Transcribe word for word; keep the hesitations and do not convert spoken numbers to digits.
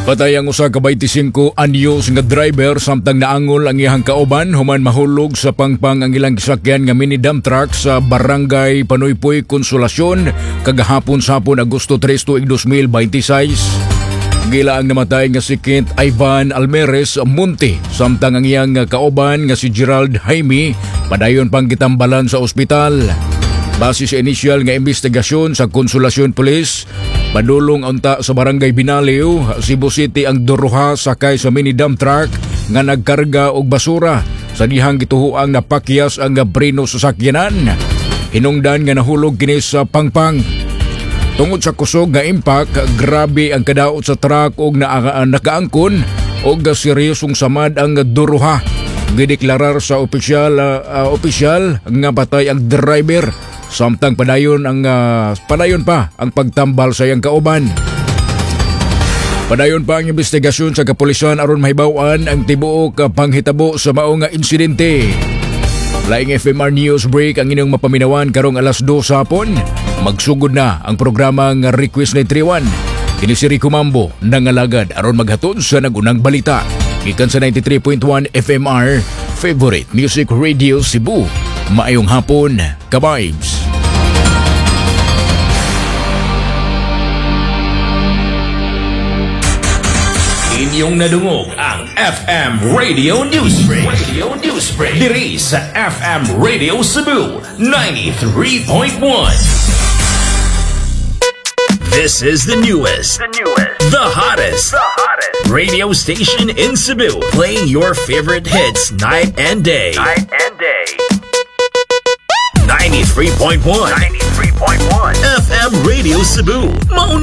Patay ang usa ka twenty-five anyos nga driver samtang naangol ang iyang kauban human mahulog sa pangpang ang ilang gisakyan nga mini dump truck sa barangay Panuypoy, Konsolasyon kagahapon sapon Agosto tres tuig twenty twenty-six. Gila ang namatay nga si Kent Ivan Almeres Monte samtang ang iyang kauban nga si Gerald Jaime padayon pang gitambalan sa ospital. Base sa inisyal nga investigasyon sa Konsolasyon Police, padulong unta sa barangay Binaliw, Cebu City ang duruha sakay sa mini dump truck nga nagkarga og basura sa dihang gituhuang napakyas ang preno sa sakyanan. Hinungdan nga nahulog kini sa pangpang. Tungod sa kusog nga impact, grabe ang kadaot sa truck og na, nakaangkon og seryosong samad ang duruha. Gideklarar sa opisyal uh, uh, opisyal nga patay ang driver. Samtang padayon ang uh, padayon pa ang pagtambal sa iyang kauban. Padayon pa ang investigasyon sa kapulisan aron mahibaw-an ang tibuok uh, panghitabo sa mao nga insidente. Laing F M R News Break ang inyong mapaminawan karong alas dos hapon. Magsugod na ang programa nga Request nine three one. Kini si Rico Mambo nangalagad aron maghatod sa nagunang balita. Gikan sa ninety-three point one F M R, Favorite Music Radio Cebu. Maayong hapon, ka-vibes. Inyong nadungog ang F M Radio Newsbreak. Radio Newsbreak. Diri sa F M Radio Cebu ninety-three point one. This is the newest, the newest, the hottest, the hottest radio station in Cebu, playing your favorite hits night and day. Night and day. ninety-three point one. ninety-three point one. F M Radio Cebu.